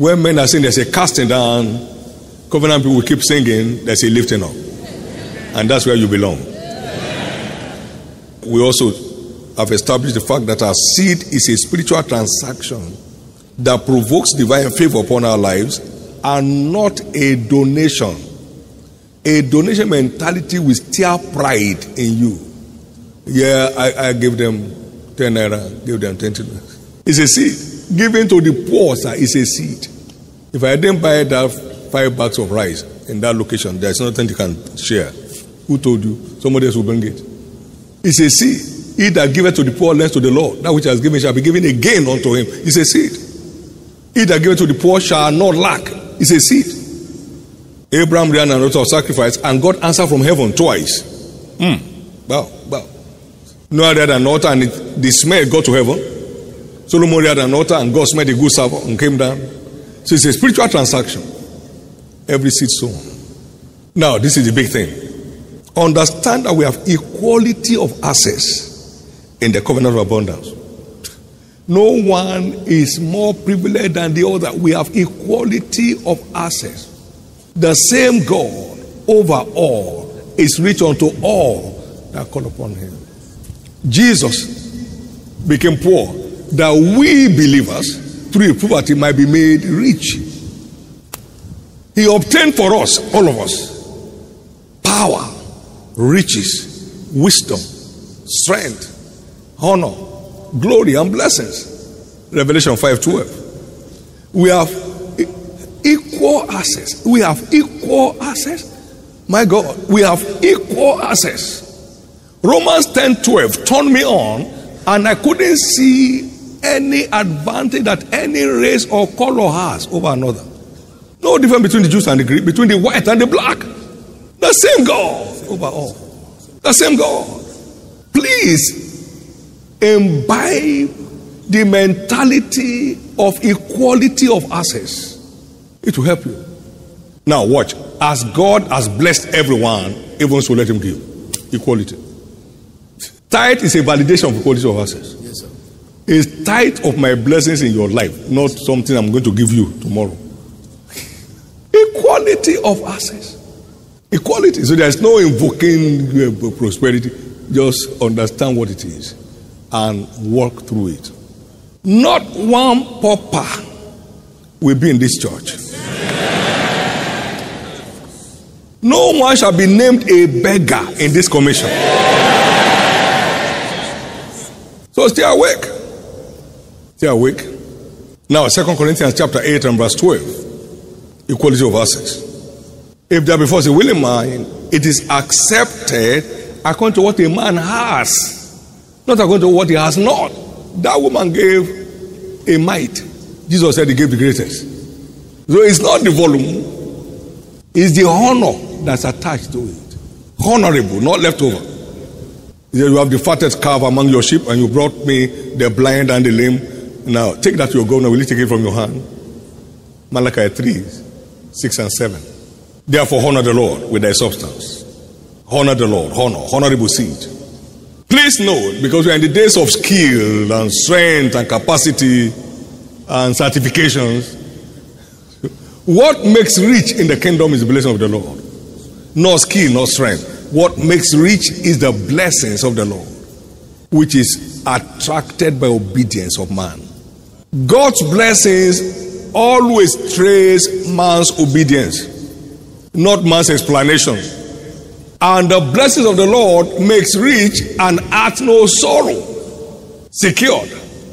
When men are saying there's a casting down, covenant people will keep singing, there's a lifting up. And that's where you belong. We also have established the fact that our seed is a spiritual transaction that provokes divine favor upon our lives and not a donation. A donation mentality will steer pride in you. Yeah, I give them 10 naira, give them 20 naira. It's a seed. Given to the poor, sir, is a seed. If I didn't buy that 5 bags of rice in that location, there's nothing you can share. Who told you? Somebody else will bring it. It's a seed. He that giveth to the poor lends to the Lord. That which has given shall be given again unto him. It's a seed. He that giveth to the poor shall not lack. It's a seed. Abraham ran an altar of sacrifice and God answered from heaven twice. Wow. Noah had an altar and the smell got to heaven. Solomon had an altar and God smelled a good savour and came down. So it's a spiritual transaction. Every seed sown. Now, this is the big thing. Understand that we have equality of access in the covenant of abundance. No one is more privileged than the other. We have equality of access. The same God over all is rich unto all that call upon him. Jesus became poor that we believers through his poverty might be made rich. He obtained for us, all of us, power, riches, wisdom, strength, honor, glory, and blessings. Revelation 5:12. We have equal access. We have equal access. My God, we have equal access. Romans 10:12 turned me on, and I couldn't see any advantage that any race or color has over another. No difference between the Jews and the Greek, between the white and the black. The same God over all. The same God. Please imbibe the mentality of equality of access. It will help you. Now watch. As God has blessed everyone, even so let him give. Equality. Tithe is a validation of equality of access. Yes, sir. It's tithe of my blessings in your life, not something I'm going to give you tomorrow. Equality of access. Equality. So there's no invoking prosperity. Just understand what it is and work through it. Not one pauper will be in this church. No one shall be named a beggar in this commission. So stay awake. Stay awake. Now 2 Corinthians chapter 8 and verse 12. Equality of access. If there before a willing man, it is accepted according to what a man has, not according to what he has not. That woman gave a mite. Jesus said he gave the greatest. So it's not the volume, it's the honor that's attached to it. Honorable, not leftover. He said, you have the fattest calf among your sheep, and you brought me the blind and the lame. Now take that to your governor. Will you take it from your hand? Malachi 3:6 and 7. Therefore honor the Lord with thy substance. Honor the Lord. Honorable seed. Please note, because we are in the days of skill and strength and capacity and certifications, what makes rich in the kingdom is the blessing of the Lord. Not skill, not strength. What makes rich is the blessings of the Lord, which is attracted by obedience of man. God's blessings always trace man's obedience, not man's explanation. And the blessings of the Lord makes rich and hath no sorrow. Secured.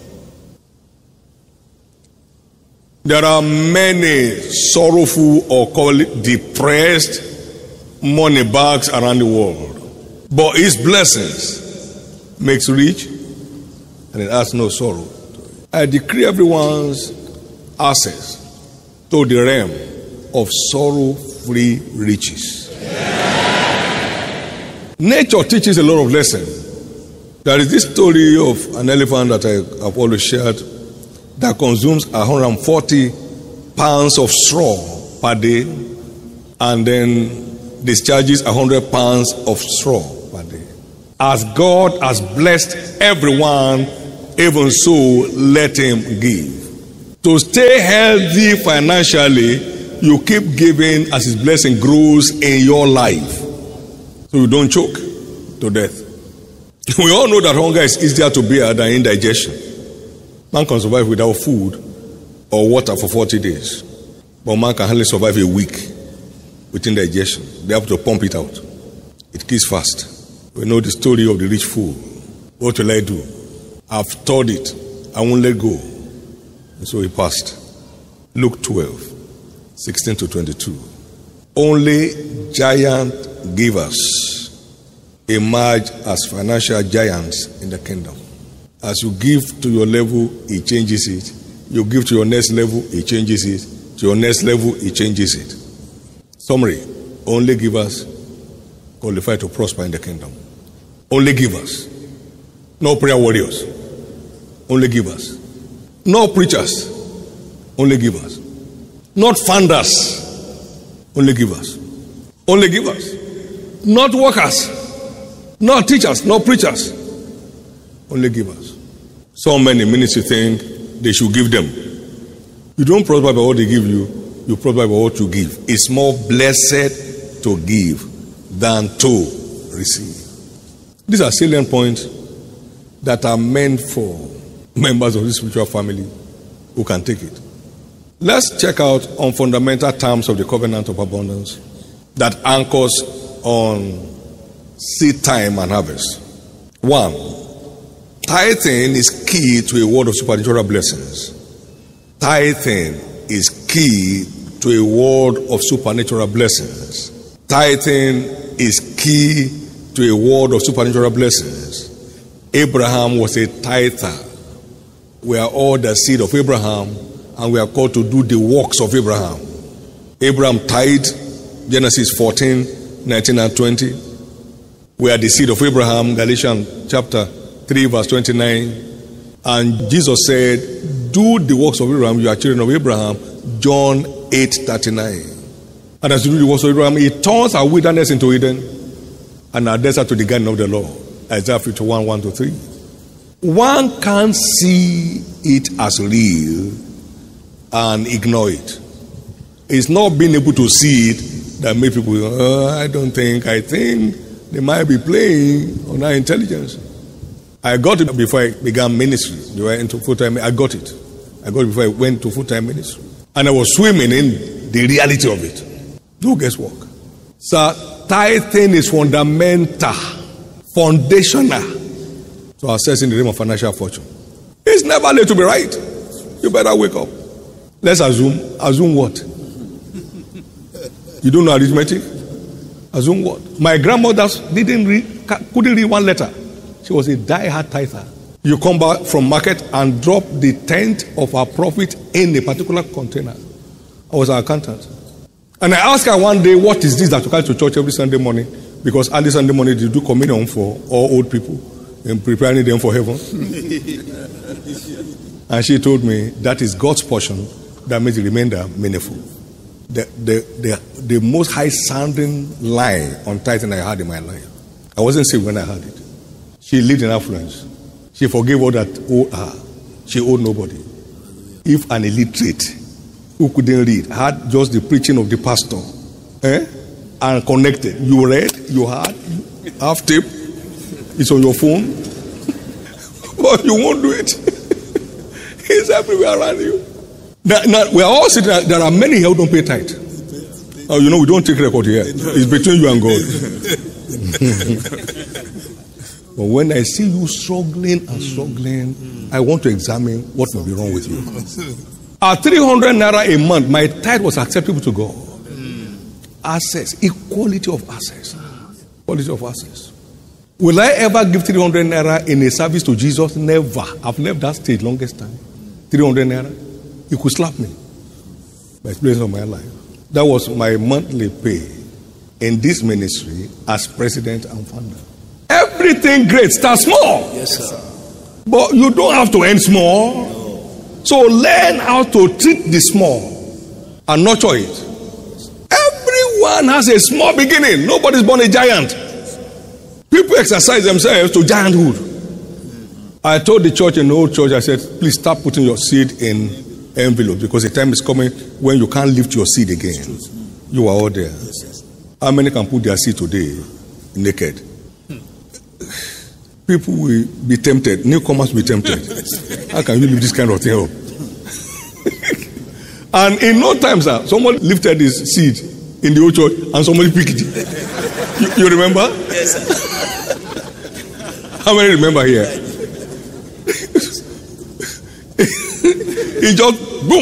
There are many sorrowful, or call it depressed, money bags around the world. But his blessings makes rich and it has no sorrow. I decree everyone's access to the realm of sorrow-free riches. Nature teaches a lot of lessons. There is this story of an elephant that I have always shared that consumes 140 pounds of straw per day and then discharges 100 pounds of straw per day. As God has blessed everyone, even so let him give. To stay healthy financially, you keep giving as His blessing grows in your life, so you don't choke to death. We all know that hunger is easier to bear than indigestion. Man can survive without food or water for 40 days. But man can hardly survive a week with indigestion. They have to pump it out. It kills fast. We know the story of the rich fool. What will I do? I've stored it. I won't let go. And so he passed. Luke 12, 16 to 22. Only giant givers emerge as financial giants in the kingdom. As you give to your level, He changes it. You give to your next level, He changes it. To your next level, He changes it. Summary: only givers qualify to prosper in the kingdom. Only givers. No prayer warriors. Only givers. No preachers. Only givers. Not funders. Only givers. Only givers. Not workers. Not teachers. Not preachers. Only givers. So many ministry think they should give them. You don't prosper by what they give you. You prosper by what you give. It's more blessed to give than to receive. These are salient points that are meant for members of this spiritual family who can take it. Let's check out on fundamental terms of the covenant of abundance that anchors on seed time and harvest. 1. Tithing is key to a world of supernatural blessings. Tithing is key to a world of supernatural blessings. Tithing is key to a world of supernatural blessings. Abraham was a tither. We are all the seed of Abraham, and we are called to do the works of Abraham. Abraham tithed, Genesis 14, 19 and 20. We are the seed of Abraham, Galatians chapter 3, verse 29. And Jesus said, do the works of Abraham, you are children of Abraham, John 8, 39. And as you do the works of Abraham, He turns our wilderness into Eden and our desert to the garden of the Lord. Isaiah 51, 1 to 3. One can't see it as real and ignore it. It's not being able to see it that makes people go, I think they might be playing on our intelligence. I got it before I began ministry. They were into full-time. I got it before I went to full-time ministry. And I was swimming in the reality of it. No guesswork. So tithing is fundamental, foundational to accessing the realm of financial fortune. It's never late to be right. You better wake up. Let's assume. Assume what? You don't know arithmetic? Assume what? My grandmother couldn't read one letter. She was a die-hard tither. You come back from market and drop the tenth of her profit in a particular container. I was an accountant. And I asked her one day, what is this that you come to church every Sunday morning? Because early Sunday morning they do communion for all old people and preparing them for heaven. And she told me that is God's portion that makes the remainder meaningful. The most high-sounding line on tithing I had in my life. I wasn't saved when I heard it. She lived in affluence. She forgave all that owed her. She owed nobody. If an illiterate who couldn't read had just the preaching of the pastor and connected, you read, you had, half tape, it's on your phone, but you won't do it. It's everywhere around you. Now, we are all sitting there. There are many here who don't pay tithe. Oh, we don't take record here. It's between you and God. But when I see you struggling and struggling, I want to examine what may be wrong with you. At 300 naira a month, my tithe was acceptable to God. Access, equality of access. Quality of access. Will I ever give 300 naira in a service to Jesus? Never. I've left that stage longest time. 300 naira. He could slap me. By experience of my life. That was my monthly pay in this ministry as president and founder. Everything great starts small. Yes, sir. But you don't have to end small. No. So learn how to treat the small and nurture it. Everyone has a small beginning. Nobody's born a giant. People exercise themselves to gianthood. I told the church in the old church, I said, please stop putting your seed in envelope, because the time is coming when you can't lift your seed again. You are all there. How many can put their seed today naked? People will be tempted. Newcomers will be tempted. How can you leave this kind of thing up? And in no time, sir, someone lifted his seed in the old church and somebody picked it. You remember? Yes, sir. How many remember here? He just boom.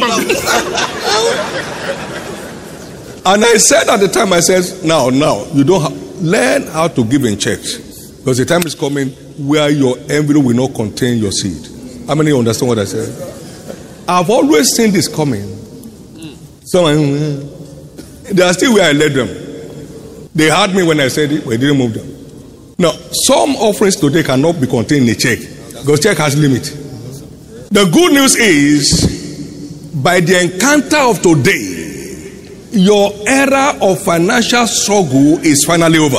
And I said at the time, I said, now, you don't learn how to give in checks, because the time is coming where your envelope will not contain your seed. How many understand what I said? I've always seen this coming. So they are still where I led them. They heard me when I said it, but I didn't move them. Now, some offerings today cannot be contained in a check, because check has limit. The good news is, by the encounter of today, your era of financial struggle is finally over.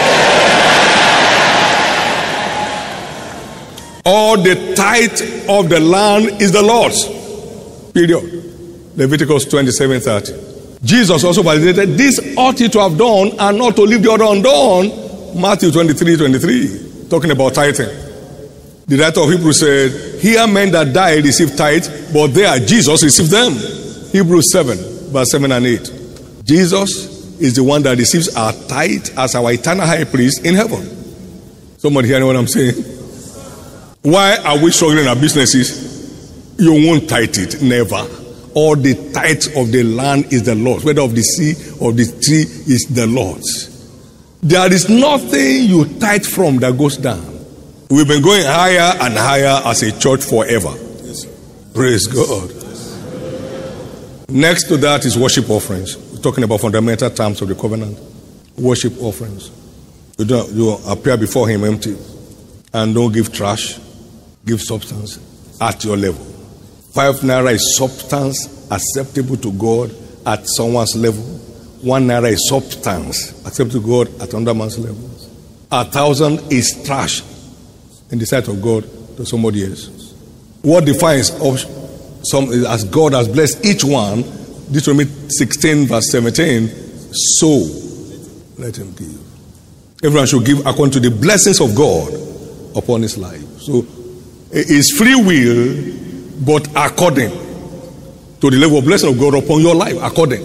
All the tithe of the land is the Lord's. Period. Leviticus 27:30. Jesus also validated, this ought you to have done and not to leave the other undone. Matthew 23:23. Talking about tithing. The writer of Hebrews said, here men that die receive tithe, but there Jesus received them. Hebrews 7:7-8. Jesus is the one that receives our tithe as our eternal high priest in heaven. Somebody hearing what I'm saying? Why are we struggling in our businesses? You won't tithe it, never. All the tithe of the land is the Lord's, whether of the sea or the tree is the Lord's. There is nothing you tithe from that goes down. We've been going higher and higher as a church forever. Yes, praise God. Next to that is worship offerings. We're talking about fundamental terms of the covenant. Worship offerings. You appear before him empty, and don't give trash, give substance at your level. 5 naira is substance acceptable to God at someone's level. 1 naira is substance acceptable to God at another man's level. 1,000 is trash in the sight of God to somebody else. What defines some as God has blessed each one, Deuteronomy 16:17, so let him give. Everyone should give according to the blessings of God upon his life. So it's free will, but according to the level of blessing of God upon your life. According.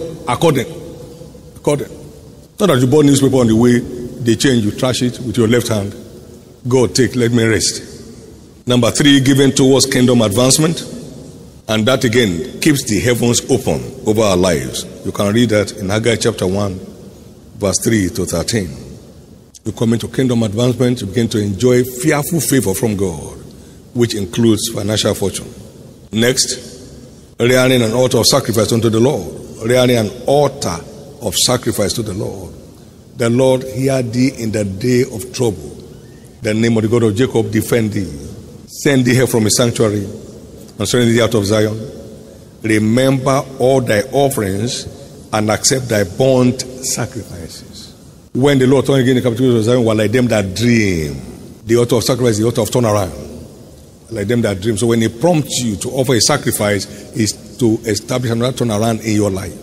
Not that you bought newspaper on the way, they change, you trash it with your left hand. God, take, let me rest. Number 3, giving towards kingdom advancement. And that again keeps the heavens open over our lives. You can read that in Haggai chapter 1, verse 3-13. You come into kingdom advancement, you begin to enjoy fearful favor from God, which includes financial fortune. Next, rearing an altar of sacrifice unto the Lord. Rearing an altar of sacrifice to the Lord. The Lord hear thee in the day of trouble. The name of the God of Jacob defend thee. Send thee help from his sanctuary and send thee out of Zion. Remember all thy offerings and accept thy burnt sacrifices. When the Lord turned again the captivity of Zion, were like them that dream. The altar of sacrifice is the altar of turnaround. Like them that dream. So when he prompts you to offer a sacrifice, is to establish another turnaround in your life.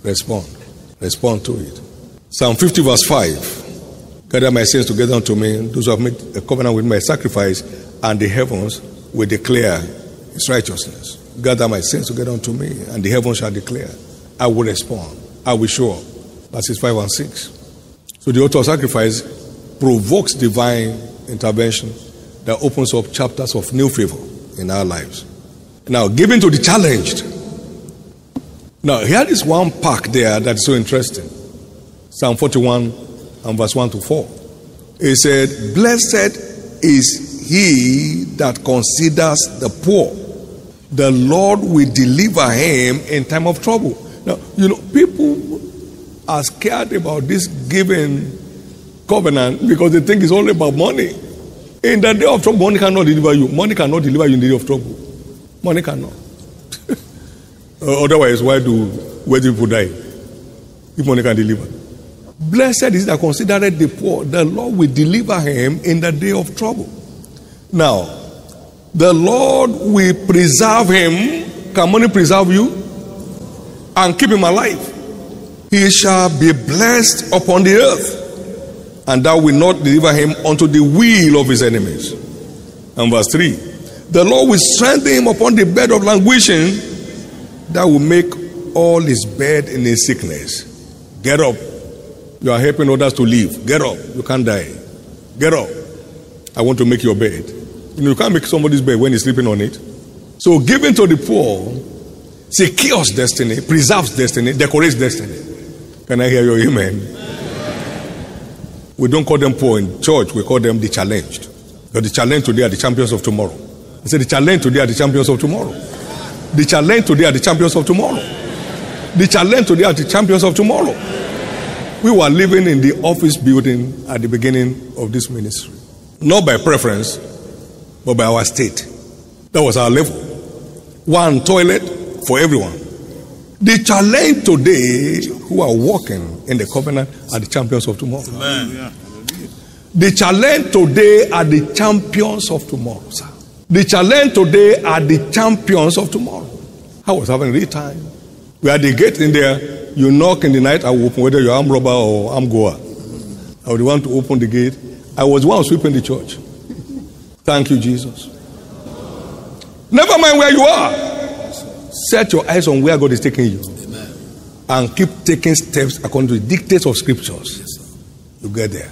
Respond to it. Psalm 50 verse 5. Gather my sins together unto me, those who have made a covenant with my sacrifice, and the heavens will declare his righteousness. Gather my sins together unto me, and the heavens shall declare. I will respond. I will show up. Verses 5 and 6. So the altar of sacrifice provokes divine intervention that opens up chapters of new favor in our lives. Now, giving to the challenged. Now, here is one part there that is so interesting. Psalm 41 and verse 1-4. It said, blessed is he that considers the poor. The Lord will deliver him in time of trouble. Now, people are scared about this giving covenant because they think it's only about money. In the day of trouble, money cannot deliver you. Money cannot deliver you in the day of trouble. Money cannot. Otherwise, where do people die? If money can deliver. Blessed is that considereth the poor. The Lord will deliver him in the day of trouble. Now, the Lord will preserve him Can money preserve you and keep him alive? He shall be blessed upon the earth, and thou wilt not deliver him unto the will of his enemies. And verse 3, the Lord will strengthen him upon the bed of languishing, that will make all his bed in his sickness. Get up. You are helping others to live. Get up. You can't die. Get up. I want to make your bed. You can't make somebody's bed when he's sleeping on it. So giving to the poor secures destiny, preserves destiny, decorates destiny. Can I hear your amen? We don't call them poor in church. We call them the challenged. But the challenged today are the champions of tomorrow. I said the challenged today are the champions of tomorrow. The challenged today are the champions of tomorrow. The challenged today are the champions of tomorrow. We were living in the office building at the beginning of this ministry. Not by preference, but by our state. That was our level. One toilet for everyone. The challenge today who are walking in the covenant are the champions of tomorrow. Amen. The challenge today are the champions of tomorrow, sir. The challenge today are the champions of tomorrow. I was having a great time. We had the gate in there. You knock in the night, I will open, whether you're armed robber or armed goer. I would want to open the gate. I was one sweeping the church. Thank you, Jesus. Never mind where you are. Set your eyes on where God is taking you. Amen. And keep taking steps according to the dictates of scriptures. Yes, you get there.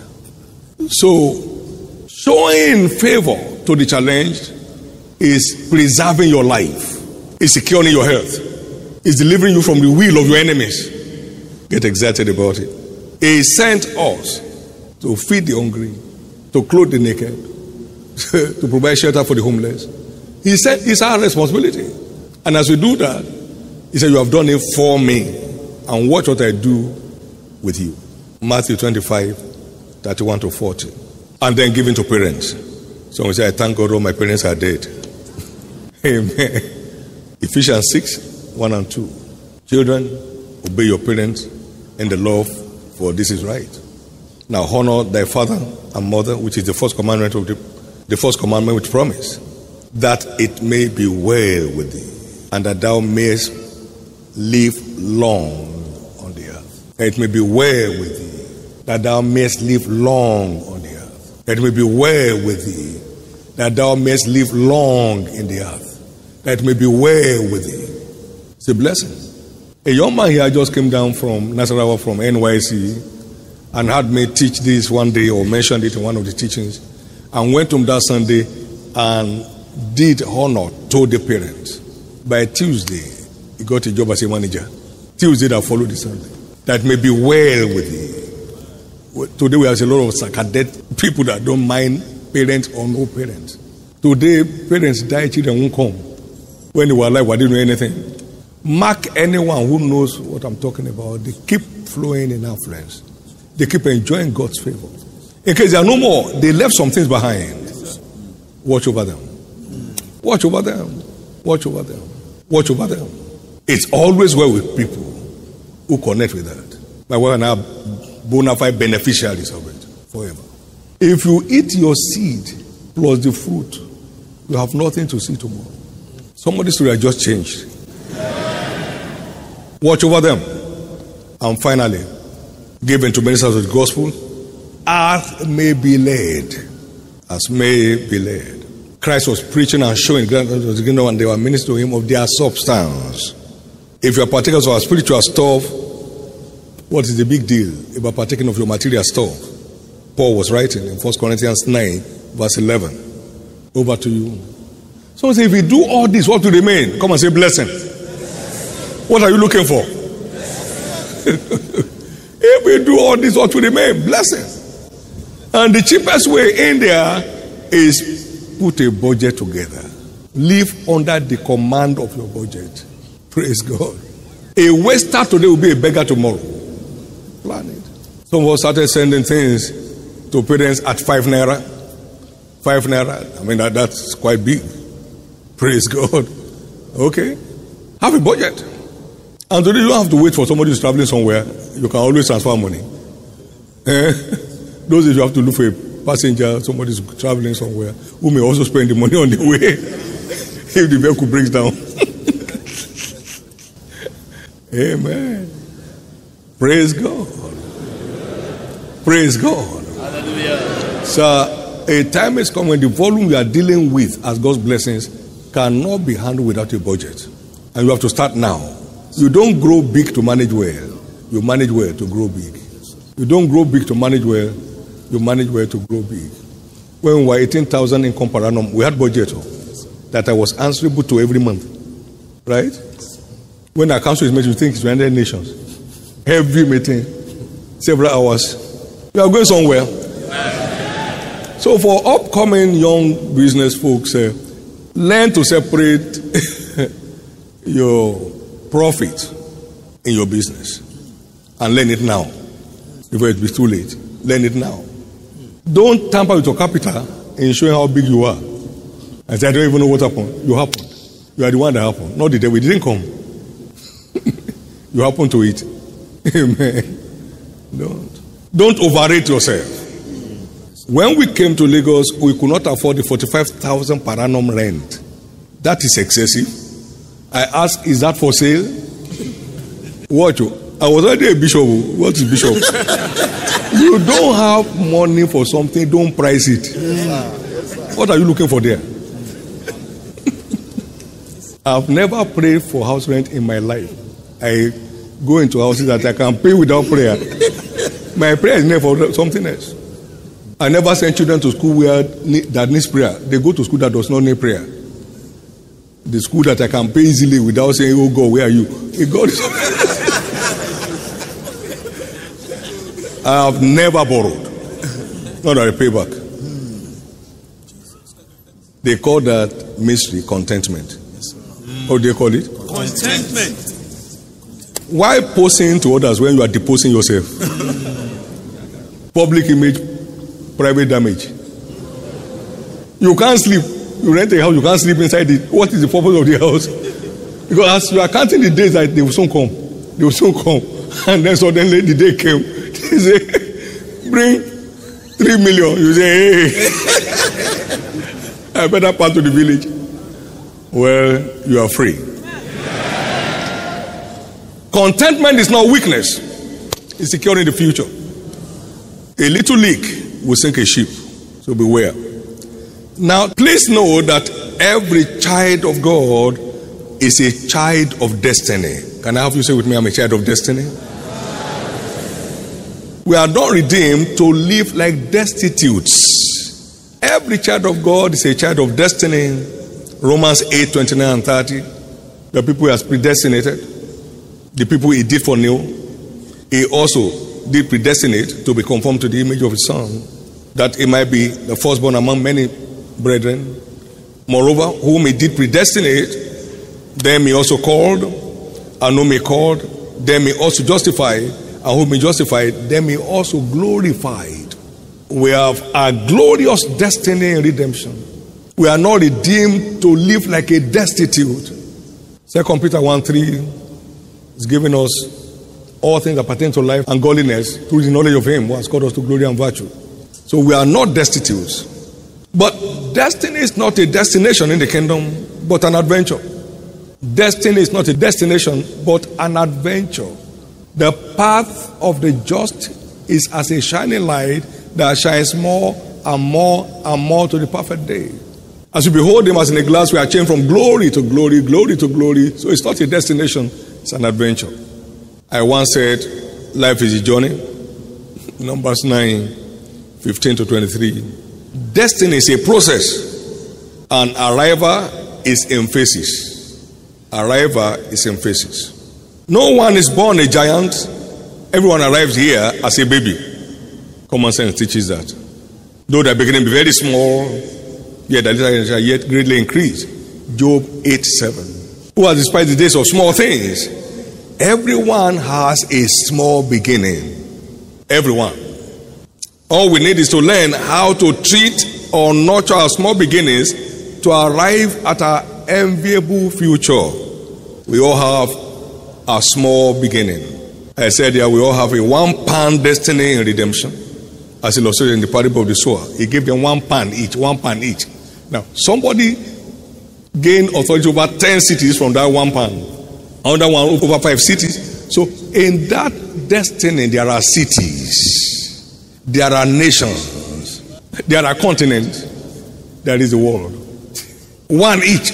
So, showing favor to the challenged is preserving your life, is securing your health, is delivering you from the will of your enemies. Get excited about it. He sent us to feed the hungry, to clothe the naked, to provide shelter for the homeless. He said it's our responsibility. And as we do that, he said, you have done it for me, and watch what I do with you. Matthew 25, 31 to 40. And then giving to parents. Someone say, I thank God all my parents are dead. Amen. Ephesians 6, 1 and 2. Children, obey your parents in the love, for this is right. Now honor thy father and mother, which is the first commandment of the first commandment with promise, that it may be well with thee, and that thou mayest live long on the earth. That it may be well with thee, that thou mayest live long on the earth. That it may be well with thee, that thou mayest live long in the earth. That it may be well with thee. It's a blessing. A young man here just came down from Nasarawa, from NYC, and had me teach this one day, or mentioned it in one of the teachings, and went home that Sunday and did honor to the parents. By Tuesday, he got a job as a manager. Tuesday that followed the Sunday. That may be well with thee. Today we have a lot of cadet people that don't mind parents or no parents. Today, parents die, children won't come. When they were alive, they didn't know anything. Mark anyone who knows what I'm talking about. They keep flowing in affluence. They keep enjoying God's favor. In case there are no more, they left some things behind. Watch over them. Watch over them. Watch over them. Watch over them. It's always well with people who connect with that. My wife and I are bona fide beneficiaries of it forever. If you eat your seed plus the fruit, you have nothing to see tomorrow. Somebody's story has just changed. Watch over them. And finally, given to ministers of the gospel, as may be led. As may be led. Christ was preaching and showing, and they were ministering to him of their substance. If you are partakers of our spiritual stuff, what is the big deal about partaking of your material stuff? Paul was writing in 1 Corinthians 9, verse 11. Over to you. Someone say, if you do all this, what will remain? Come and say blessing. What are you looking for? If we do all this, what will remain? Blessing. And the cheapest way in there is put a budget together. Live under the command of your budget. Praise God. A waster today will be a beggar tomorrow. Plan it. Some of us started sending things to parents at 5 naira. 5 naira. I mean, that's quite big. Praise God. Okay. Have a budget. And today you don't have to wait for somebody who's traveling somewhere. You can always transfer money. Those days you have to look for a passenger, somebody who's traveling somewhere, who may also spend the money on the way if the vehicle breaks down. Amen. Praise God. Praise God. Hallelujah. So a time is coming when the volume you are dealing with as God's blessings cannot be handled without a budget. And you have to start now. You don't grow big to manage well. You manage well to grow big. You don't grow big to manage well. You manage well to grow big. When we were 18,000 income per annum, we had budget that I was answerable to every month. Right? When our council is meeting, you think it's 100 nations. Every meeting, several hours. You are going somewhere. So for upcoming young business folks, learn to separate your profit in your business. And learn it now. Before it be too late. Learn it now. Don't tamper with your capital in showing how big you are. I said, I don't even know what happened. You happened. You are the one that happened. Not the devil. It didn't come. You happen to it. Amen. Don't overrate yourself. When we came to Lagos, we could not afford the 45,000 per annum rent. That is excessive. I asked, is that for sale? What? I was already a bishop. What is bishop? You don't have money for something, don't price it. What are you looking for there? I've never prayed for house rent in my life. I go into houses that I can pay without prayer. My prayer is never for something else. I never send children to school that needs prayer. They go to school that does not need prayer. The school that I can pay easily without saying, oh God, where are you? God is I have never borrowed. Not that I pay back. They call that mystery contentment. What do they call it? Contentment. Why posing to others when you are deposing yourself? Public image, private damage. You can't sleep. You rent a house, you can't sleep inside it. What is the purpose of the house? Because as you are counting the days that they will soon come. They will soon come. And then suddenly the day came. They say, bring 3 million. You say, hey, I better pass to the village. Well, you are free. Contentment is not weakness. It's securing the future. A little leak will sink a ship. So beware. Now, please know that every child of God is a child of destiny. Can I have you say with me, I'm a child of destiny? We are not redeemed to live like destitutes. Every child of God is a child of destiny. Romans 8:29 and 30. The people he has predestinated, the people he did foreknow, he also did predestinate to be conformed to the image of his Son, that he might be the firstborn among many brethren. Moreover, whom he did predestinate, them he also called, and whom he called, them he also justified, and whom he justified, them he also glorified. We have a glorious destiny in redemption. We are not redeemed to live like a destitute. 2 Peter 1:3 is giving us all things that pertain to life and godliness through the knowledge of him who has called us to glory and virtue. So we are not destitutes. But destiny is not a destination in the kingdom, but an adventure. Destiny is not a destination, but an adventure. The path of the just is as a shining light that shines more and more and more to the perfect day. As we behold him as in a glass, we are changed from glory to glory, glory to glory. So it's not a destination, it's an adventure. I once said, life is a journey. Numbers 9:15-23. Destiny is a process, and arrival is emphasis. Arrival is emphasis. No one is born a giant. Everyone arrives here as a baby. Common sense teaches that. Though the beginning be very small, yet the later shall yet greatly increase. Job 8:7. Who has despised the days of small things? Everyone has a small beginning. Everyone. All we need is to learn how to treat or nurture our small beginnings to arrive at our enviable future. We all have a small beginning. I said here, we all have a £1 destiny in redemption. As illustrated in the parable of the sower. He gave them £1 each, £1 each. Now, somebody gained authority over 10 cities from that £1. Another one over 5 cities. So in that destiny, there are cities, there are nations, there are continents, there is the world. One each.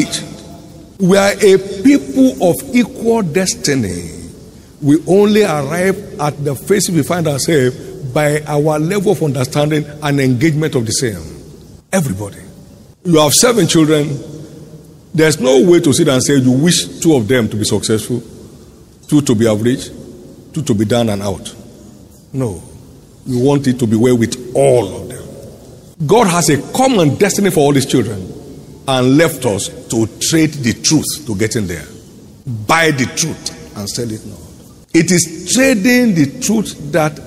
We are a people of equal destiny. We only arrive at the phase we find ourselves by our level of understanding and engagement of the same. Everybody. You have 7 children. There's no way to sit and say you wish 2 of them to be successful, 2 to be average, 2 to be down and out. No. You want it to be well with all of them. God has a common destiny for all his children and left us to trade the truth to get in there. Buy the truth and sell it not. It is trading the truth that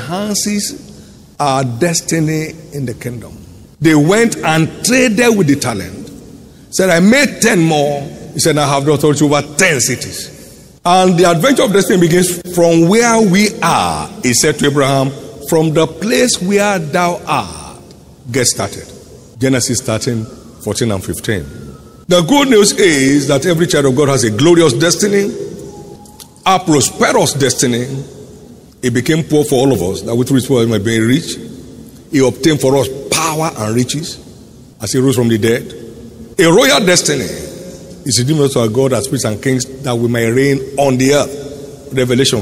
enhances our destiny in the kingdom. They went and traded with the talent. Said, I made 10 more. He said, I have the authority over 10 cities. And the adventure of destiny begins from where we are. He said to Abraham, from the place where thou art, get started. Genesis 13, 14 and 15. The good news is that every child of God has a glorious destiny, a prosperous destiny. He became poor for all of us, that with which we might be rich. He obtained for us power and riches as he rose from the dead. A royal destiny is redeemed us to our God as priests and kings, that we may reign on the earth. Revelation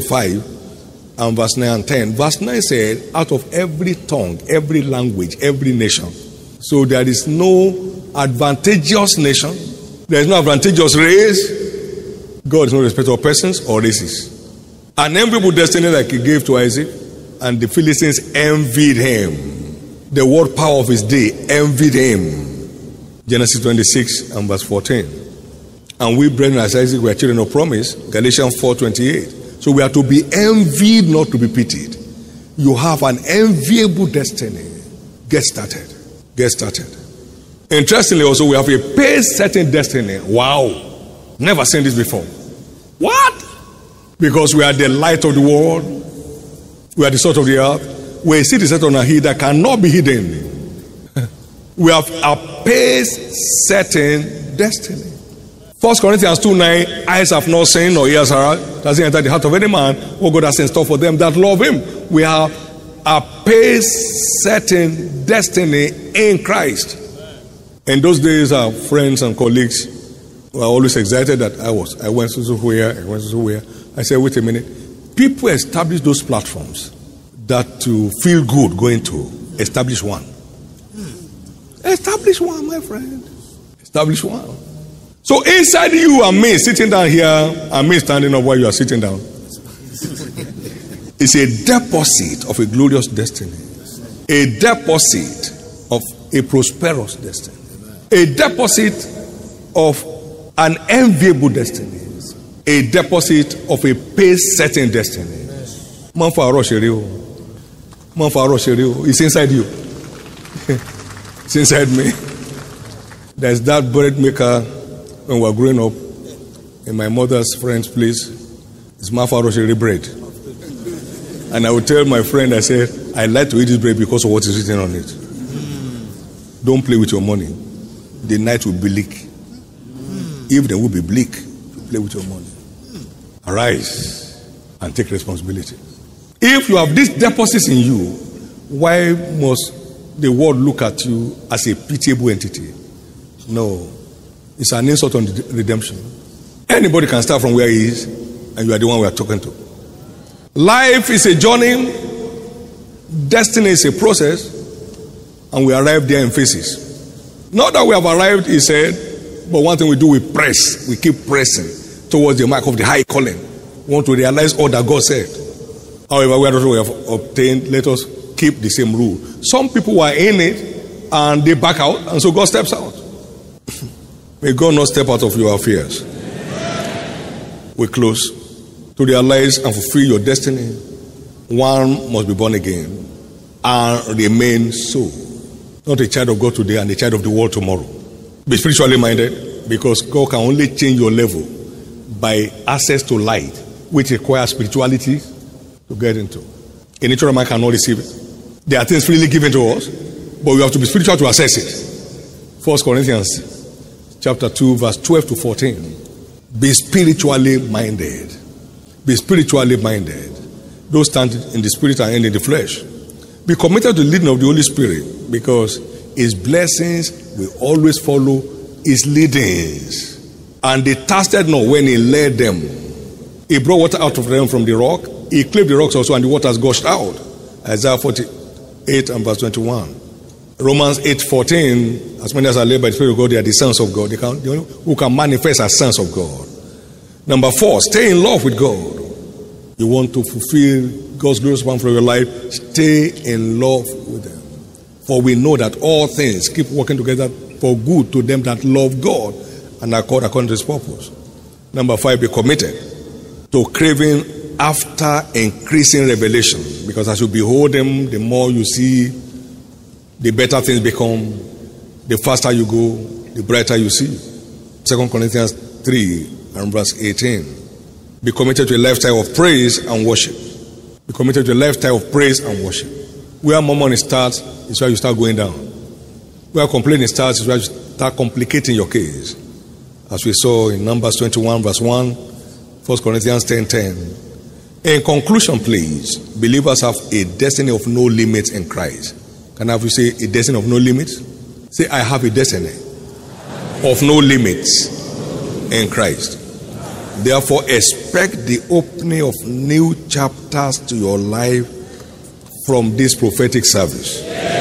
5 and verse 9 and 10. Verse 9 said, out of every tongue, every language, every nation. So there is no advantageous nation. There is no advantageous race. God is no respecter of persons or races. An enviable destiny like he gave to Isaac, and the Philistines envied him. The world power of his day envied him. Genesis 26 and verse 14. And we, brethren, as Isaac, were children of promise. Galatians 4:28. So we are to be envied, not to be pitied. You have an enviable destiny. Get started. Get started. Interestingly, also, we have a pace-setting destiny. Wow. Never seen this before. What? Because we are the light of the world. We are the salt of the earth. We are a city set on a hill that cannot be hidden. We have a pace-setting destiny. 1 Corinthians 2:9, eyes have not seen, nor ears heard, doesn't enter the heart of any man what God has in store for them that love him. We have a pace-setting destiny in Christ. In those days, our friends and colleagues were always excited that I went to where. I said, wait a minute. People establish those platforms that to feel good going to. Establish one. Establish one, my friend. Establish one. So inside you and me sitting down here and me standing up while you are sitting down, it's a deposit of a glorious destiny. A deposit of a prosperous destiny. A deposit of an enviable destiny. A deposit of a pace-setting destiny. It's inside you. It's inside me. There's that bread maker when we were growing up in my mother's friend's place. It's Mafa Rosheri bread. And I would tell my friend, I said, I like to eat this bread because of what is written on it. Don't play with your money. The night will be bleak. Evening will be bleak. Play with your money. Arise and take responsibility. If you have these deposits in you, why must the world look at you as a pitiable entity? No. It's an insult on redemption. Anybody can start from where he is, and you are the one we are talking to. Life is a journey. Destiny is a process. And we arrive there in phases. Not that we have arrived, he said, but one thing we do, we press. We keep pressing towards the mark of the high calling. We want to realize all that God said. However, wherever we have obtained, let us keep the same rule. Some people are in it and they back out, and so God steps out. May God not step out of your affairs. We close. To realize and fulfill your destiny, one must be born again and remain so. Not a child of God today and a child of the world tomorrow. Be spiritually minded, because God can only change your level by access to light, which requires spirituality to get into. A natural man cannot receive it. There are things freely given to us, but we have to be spiritual to access it. 1 Corinthians chapter 2, verse 12 to 14. Be spiritually minded. Be spiritually minded. Don't stand in the spirit and end in the flesh. Be committed to the leading of the Holy Spirit, because His blessings will always follow His leadings. And they thirsted not when He led them. He brought water out of them from the rock. He cleft the rocks also, and the waters gushed out. Isaiah 48 and verse 21. Romans 8:14. As many as are led by the Spirit of God, they are the sons of God. They who can manifest as sons of God. Number 4, stay in love with God. You want to fulfill God's glorious plan for your life, stay in love with them. For we know that all things keep working together for good to them that love God and are called according to His purpose. Number 5, be committed to craving after increasing revelation. Because as you behold them, the more you see, the better things become, the faster you go, the brighter you see. 2 Corinthians 3 and verse 18. Be committed to a lifestyle of praise and worship. Be committed to a lifestyle of praise and worship. Where money starts is where you start going down. Where complaining starts is where you start complicating your case. As we saw in Numbers 21 verse 1, 1 Corinthians 10:10. In conclusion, please, believers have a destiny of no limits in Christ. Can I have you say a destiny of no limits? Say, I have a destiny of no limits in Christ. Therefore, expect the opening of new chapters to your life from this prophetic service.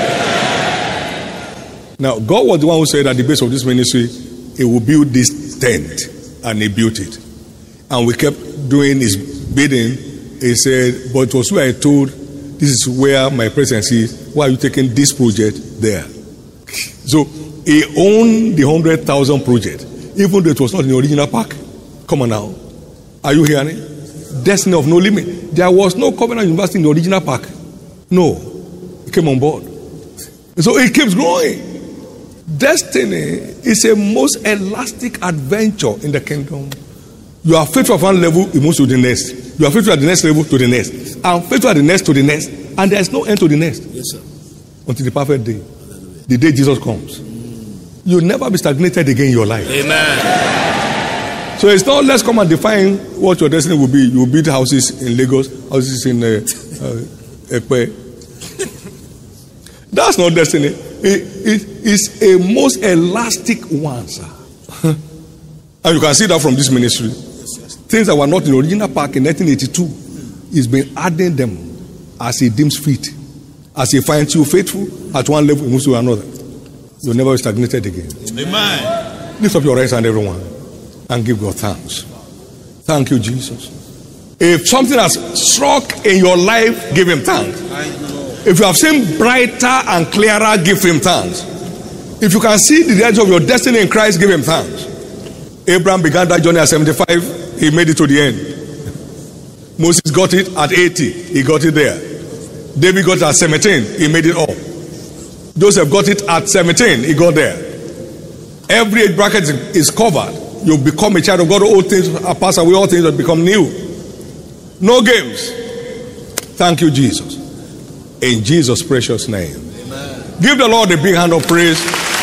Now, God was the one who said at the base of this ministry, He will build this tent, and He built it. And we kept doing His bidding. He said, but it was where I told, this is where my presence is. Why are you taking this project there? So, He owned the 100,000 project, even though it was not in the original pack. Come on now. Are you hearing? Destiny of no limit. There was no Covenant University in the original pack. No. It came on board. So it keeps growing. Destiny is a most elastic adventure in the kingdom. You are faithful at one level, you move to the next. You are faithful at the next level to the next. And faithful at the next to the next. And there is no end to the next. Yes, sir. Until the perfect day. The day Jesus comes. You'll never be stagnated again in your life. Amen. So it's not, let's come and define what your destiny will be. You will build houses in Lagos, houses in Ekpe. That's not destiny. It's a most elastic one, sir. And you can see that from this ministry. Things that were not in the original pack in 1982, He's been adding them as He deems fit. As He finds you faithful at one level, He moves to another. You'll never be stagnated again. Amen. Lift up your right hand, everyone, and give God thanks. Thank you, Jesus. If something has struck in your life, give Him thanks. If you have seen brighter and clearer, give Him thanks. If you can see the edge of your destiny in Christ, give Him thanks. Abraham began that journey at 75. He made it to the end. Moses got it at 80. He got it there. David got it at 17. He made it all. Joseph got it at 17. He got there. Every age bracket is covered. You become a child of God. All things are passed away. All things have become new. No games. Thank you, Jesus. In Jesus' precious name. Amen. Give the Lord a big hand of praise.